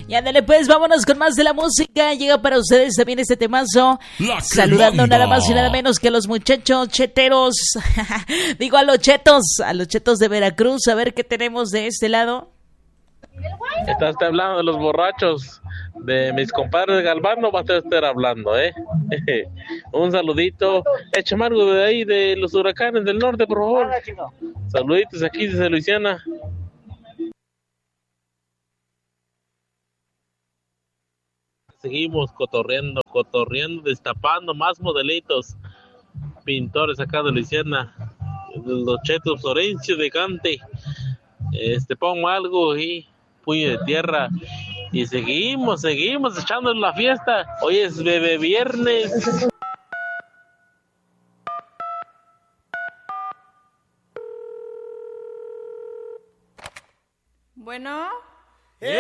Y ándale pues, vámonos con más de la música. Llega para ustedes también este temazo. Saludando nada más y nada menos que a los muchachos cheteros. Digo a los chetos de Veracruz. A ver qué tenemos de este lado. Estás hablando de los borrachos de mis compadres de Galván, no vas a estar hablando, Un saludito. Échame algo de ahí de los huracanes del norte, por favor. Saluditos aquí desde Luisiana. Seguimos cotorreando, destapando más modelitos, pintores acá de Luisiana, los chetos Orencio de Cante. Pongo algo y puño de tierra y seguimos echando la fiesta. Hoy es bebé viernes. Bueno.